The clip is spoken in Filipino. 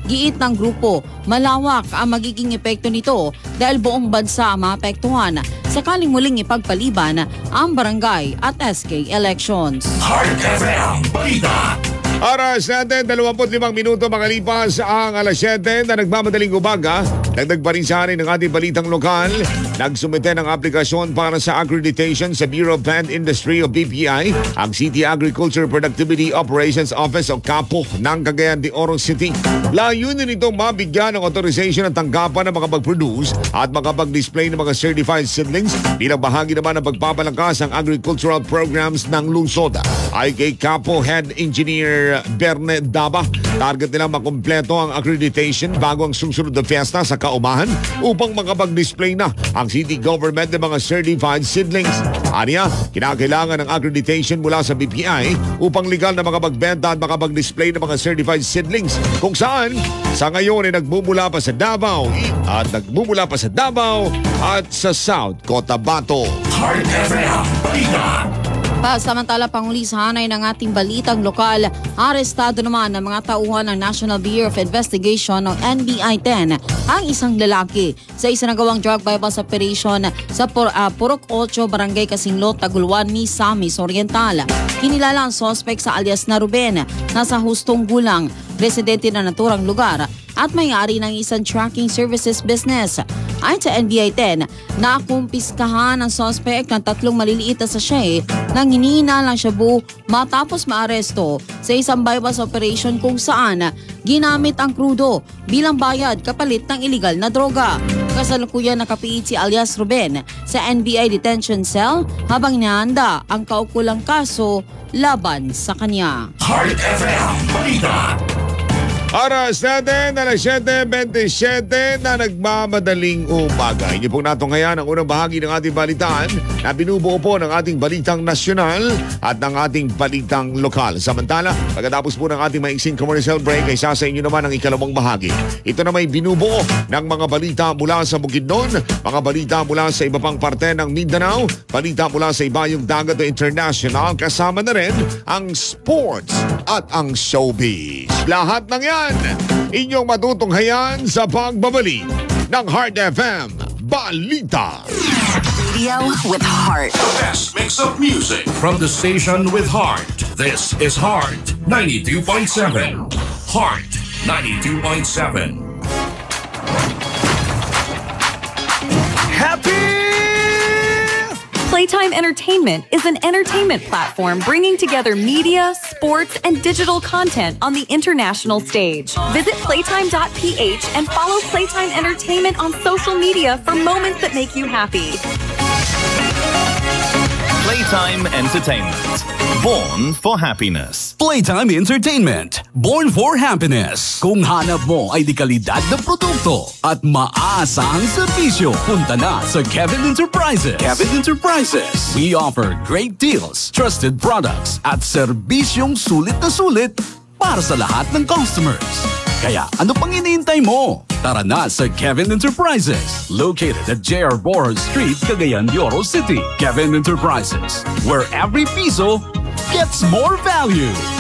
Giit ng grupo, malawak ang magiging epekto nito dahil buong bansa maapektuhan sakaling muling ipagpaliban ang barangay at SK elections. Heart FM Balita. Oras natin, 25 minuto makalipas ang alas 7 na nagmamadaling umaga. Dagdag pa rin sa atin ng ating balitang lokal. Nagsumite ng aplikasyon para sa accreditation sa Bureau of Plant Industry o BPI ang City Agriculture Productivity Operations Office o CAPO ng Cagayan de Oro City. Layunin nitong mabigyan ng authorization at tanggapan na makapag-produce at makapag-display ng mga certified seedlings bilang bahagi naman ng pagpapalakas ng agricultural programs ng lungsod. Ay kay CAPO Head Engineer Berne Daba, target nilang makumpleto ang accreditation bago ang susunod na fiesta sa kaumahan upang makapag-display na ang city government ng mga certified seedlings. Aniya, kinakailangan ng accreditation mula sa BPI upang legal na makapagbenta at makapag-display ng mga certified seedlings kung saan sa ngayon ay nagmumula pa sa Davao at sa South Cotabato. Heart FM Balita. Samantala, panguli sa hanay ng ating balitang lokal, arestado naman ng mga tauhan ng National Bureau of Investigation o NBI-10 ang isang lalaki sa isinagawang drug bypass operation sa Purok 8, Barangay Kasinglot, Taguluan, Misamis Oriental. Kinilala ang suspect sa alias na Ruben, nasa hustong gulang, residente na naturang lugar at may-ari ng isang tracking services business. Ayon sa NBI-10, nakumpiskahan ang suspect ng 3 maliliit na sachet ng hinihinalang shabu matapos maaresto sa isang bypass operation kung saan ginamit ang krudo bilang bayad kapalit ng iligal na droga. Kasalukuyan nakapiit si alias Ruben sa NBI detention cell habang inihanda ang kaukulang kaso laban sa kanya. Heart FM Balita. Oras natin, alas 7:27 na nagmamadaling umaga. Inyo pong natunghayan ang unang bahagi ng ating balitaan na binubuo po ng ating balitang nasyonal at ng ating balitang lokal. Samantala, pagkatapos po ng ating maiksing commercial break ay sa inyo naman ang ikalawang bahagi. Ito na may binubuo ng mga balita mula sa Bukidnon, mga balita mula sa iba pang parte ng Mindanao, balita mula sa ibayong dagat o international, kasama na rin ang sports at ang showbiz. Lahat ng yan inyong matutunghayan sa pagbabalik ng Heart FM Balita. Radio with heart. The best mix of music from the station with heart. This is Heart 92.7. Heart 92.7. Playtime Entertainment is an entertainment platform bringing together media, sports, and digital content on the international stage. Visit playtime.ph and follow Playtime Entertainment on social media for moments that make you happy. Playtime Entertainment. Born for happiness. Playtime Entertainment. Born for happiness. Kung hanap mo ay di kalidad na produkto at maaasahang serbisyo, punta na sa Kevin Enterprises. Kevin Enterprises. We offer great deals, trusted products at serbisyong sulit na sulit para sa lahat ng customers. Kaya ano pang iniintay mo? Tara na sa Kevin Enterprises, located at J.R. Borja Street, Cagayan de Oro City. Kevin Enterprises, where every piso gets more value.